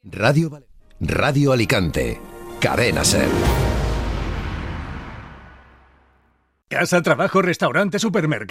Radio Alicante. Cadena SER. Casa, trabajo, restaurante, supermercado.